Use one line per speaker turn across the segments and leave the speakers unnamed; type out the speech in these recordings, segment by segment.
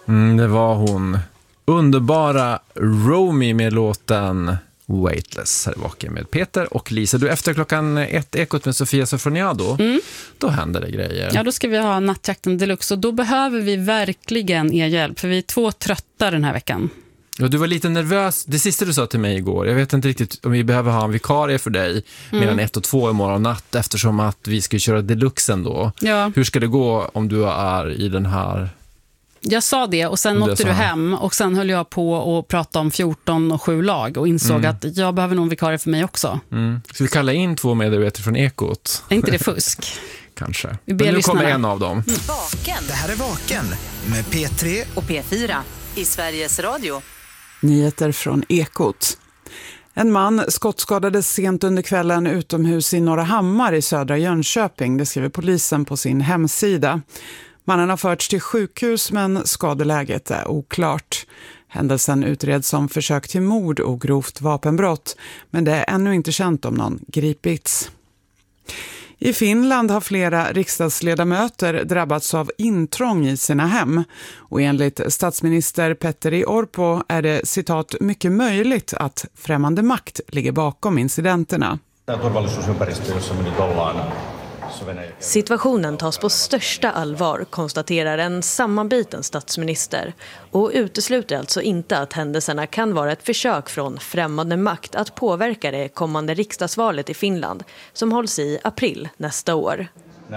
Det var hon. Underbara Romy med låten Weightless. Här är Vaken med Peter och Lisa. Du, efter klockan 1 Ekot med Sofia Sofroniado, då händer det grejer.
Ja, då ska vi ha Nattjakten Deluxe och då behöver vi verkligen er hjälp, för vi är 2 trötta den här veckan.
Ja, du var lite nervös. Det sista du sa till mig igår, jag vet inte riktigt om vi behöver ha en vikarie för dig mellan 1 och 2 imorgon natt, eftersom att vi ska köra deluxen då.
Ja.
Hur ska det gå om du är i den här...
Jag sa det och sen åkte du hem och sen höll jag på att prata om 14 och 7 lag och insåg att jag behöver någon vikarie för mig också.
Så vi kallar in 2 medarbetare från Ekot?
Är inte det fusk?
Kanske.
Men nu
kommer en av dem.
Vaken. Det här är Vaken med P3
och P4 i Sveriges Radio.
Nyheter från Ekot. En man skottskadades sent under kvällen utomhus i Norra Hammar i södra Jönköping. Det skriver polisen på sin hemsida. Mannen har förts till sjukhus men skadeläget är oklart. Händelsen utreds som försök till mord och grovt vapenbrott, men det är ännu inte känt om någon gripits. I Finland har flera riksdagsledamöter drabbats av intrång i sina hem. Och enligt statsminister Petteri Orpo är det, citat, mycket möjligt att främmande makt ligger bakom incidenterna.
Situationen tas på största allvar, konstaterar en sammanbiten statsminister, och utesluter alltså inte att händelserna kan vara ett försök från främmande makt att påverka det kommande riksdagsvalet i Finland som hålls i april nästa år.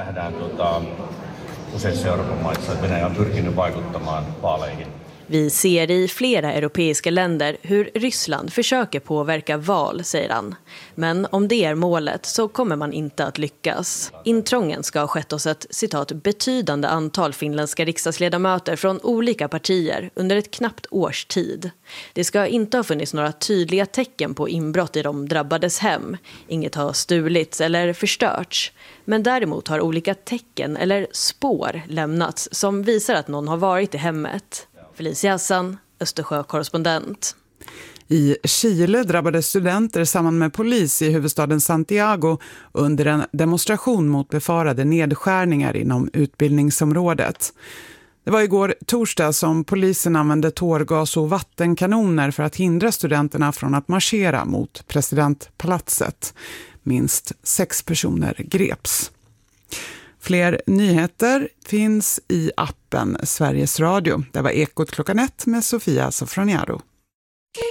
Vi ser i flera europeiska länder hur Ryssland försöker påverka val, säger han. Men om det är målet så kommer man inte att lyckas. Intrången ska ha skett hos ett, citat, betydande antal finländska riksdagsledamöter från olika partier under ett knappt års tid. Det ska inte ha funnits några tydliga tecken på inbrott i de drabbades hem. Inget har stulits eller förstörts. Men däremot har olika tecken eller spår lämnats som visar att någon har varit i hemmet. Felicia Hassan, Östersjö-korrespondent.
I Chile drabbade studenter samman med polis i huvudstaden Santiago under en demonstration mot befarade nedskärningar inom utbildningsområdet. Det var igår torsdag som polisen använde tårgas och vattenkanoner för att hindra studenterna från att marschera mot presidentpalatset. Minst 6 personer greps. Fler nyheter finns i appen Sveriges Radio. Det var Ekot klockan 1 med Sofia Sofroniado.